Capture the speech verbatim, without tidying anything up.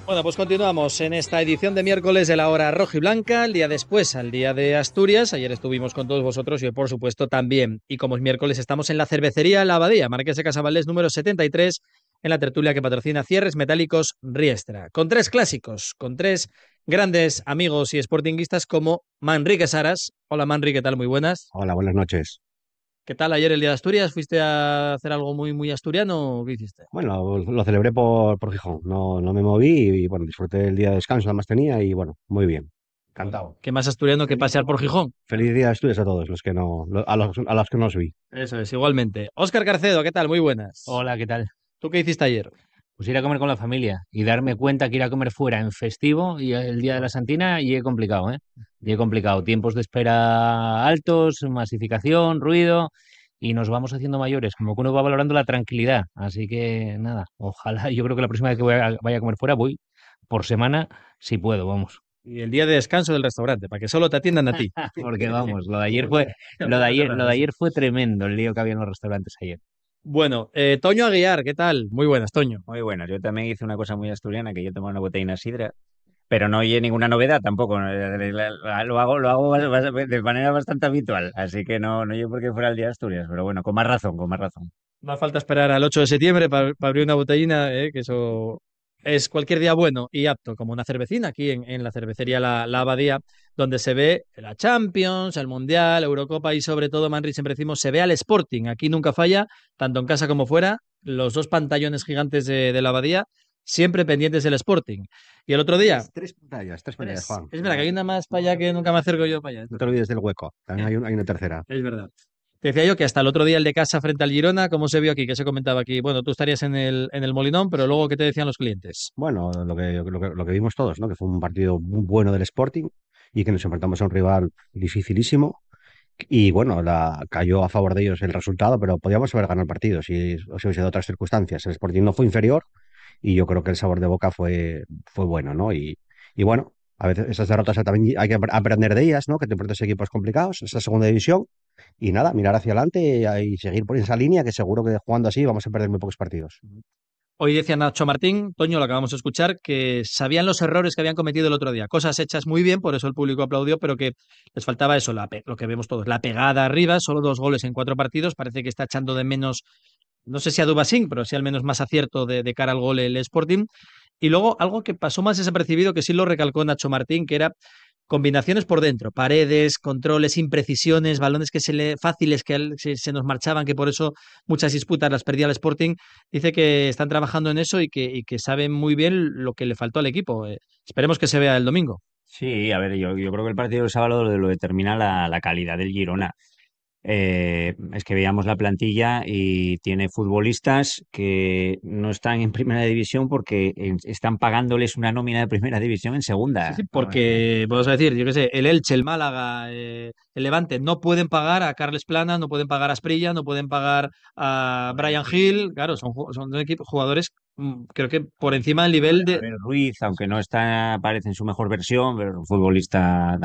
Bueno, pues continuamos en esta edición de miércoles de la hora roja y blanca, el día después, al día de Asturias. Ayer estuvimos con todos vosotros y hoy, por supuesto, también. Y como es miércoles, estamos en la cervecería La Abadía, Marqués de Casabaldés número setenta y tres, en la tertulia que patrocina Cierres Metálicos Riestra. Con tres clásicos, con tres grandes amigos y sportinguistas como Manrique Saras. Hola Manri, ¿qué tal? Muy buenas. Hola, buenas noches. ¿Qué tal ayer el día de Asturias? ¿Fuiste a hacer algo muy, muy asturiano o qué hiciste? Bueno, lo celebré por, por Gijón, no, no me moví y, bueno, disfruté el día de descanso, además tenía y bueno, muy bien. Bueno, Encantado. ¿qué más asturiano que Feliz, pasear por Gijón? feliz día de estudios a todos los que no, lo- a los, a los que no os vi. Eso es, igualmente. Óscar Carcedo, ¿qué tal? Muy buenas. Hola, ¿qué tal? ¿Tú qué hiciste ayer? Pues ir a comer con la familia y darme cuenta que ir a comer fuera en festivo y el día de la Santina y he complicado, ¿eh? Y he complicado. Tiempos de espera altos, masificación, ruido y nos vamos haciendo mayores, como que uno va valorando la tranquilidad. Así que nada, ojalá, yo creo que la próxima vez que voy a- vaya a comer fuera voy por semana si puedo, vamos. Y el día de descanso del restaurante, para que solo te atiendan a ti. Porque vamos, lo de ayer fue, Porque lo de muchas ayer, lo de gracias. ayer fue tremendo el lío que había en los restaurantes ayer. Bueno, eh, Toño Aguiar, ¿qué tal? Muy buenas, Toño. Muy bueno, yo también hice una cosa muy asturiana, que yo tomé una botellina sidra, pero no oye ninguna novedad tampoco. eh, la- la- Lo hago, lo hago bas- bas- de manera bastante habitual, así que no, no yo porque fuera el día de Asturias, pero bueno, con más razón, con más razón. No falta esperar al ocho de septiembre para abrir una botellina, eh, que eso es cualquier día bueno y apto, como una cervecina aquí en, en la cervecería la, la Abadía, donde se ve la Champions, el Mundial, Eurocopa y sobre todo, Manri, siempre decimos, se ve al Sporting. Aquí nunca falla, tanto en casa como fuera, los dos pantallones gigantes de, de la Abadía, siempre pendientes del Sporting. Y el otro día, Tres, tres pantallas, tres pantallas, tres. Juan. Es verdad que hay una más para allá que nunca me acerco yo para allá. Es No te verdad. olvides del hueco, también hay, un- hay una tercera. Es verdad. Te decía yo que hasta el otro día el de casa frente al Girona, ¿cómo se vio aquí? ¿Qué se comentaba aquí? Bueno, tú estarías en el, en el Molinón, pero luego, ¿qué te decían los clientes? Bueno, lo que, lo que, lo que vimos todos, ¿no? Que fue un partido muy bueno del Sporting y que nos enfrentamos a un rival dificilísimo. Y bueno, la, cayó a favor de ellos el resultado, pero podíamos haber ganado el partido si, o si hubiese dado otras circunstancias. El Sporting no fue inferior y yo creo que el sabor de boca fue, fue bueno, ¿no? Y, y bueno, a veces esas derrotas también hay que ap- aprender de ellas, ¿no? Que te enfrentas a equipos complicados, esa segunda división, y nada, mirar hacia adelante y, y seguir por esa línea, que seguro que jugando así vamos a perder muy pocos partidos. Hoy decía Nacho Martín, Toño, lo acabamos de escuchar, que sabían los errores que habían cometido el otro día. Cosas hechas muy bien, por eso el público aplaudió, pero que les faltaba eso, la pe- lo que vemos todos, la pegada arriba, solo dos goles en cuatro partidos. Parece que está echando de menos, no sé si a Dubasín, pero sí al menos más acierto de, de cara al gol el Sporting. Y luego algo que pasó más desapercibido, que sí lo recalcó Nacho Martín, que era combinaciones por dentro, paredes, controles, imprecisiones, balones que se le fáciles que al- se, se nos marchaban, que por eso muchas disputas las perdía el Sporting. Dice que están trabajando en eso y que, y que saben muy bien lo que le faltó al equipo. Eh, esperemos que se vea el domingo. Sí, a ver, yo, yo creo que el partido del sábado lo, lo determina la, la calidad del Girona. Eh, es que veíamos la plantilla y tiene futbolistas que no están en primera división porque eh, están pagándoles una nómina de primera división en Sí, segunda. sí, Vamos, es que porque vamos a decir, yo qué sé, el Elche, el Málaga, eh, el Levante no pueden pagar a Carles Plana, no pueden pagar a Asprilla, no pueden pagar a Brian Hill. Claro, son, ju- son equipos, jugadores, mm, creo que por encima del nivel a de, ver, Ruiz, aunque no está, parece en su mejor versión, pero es un futbolista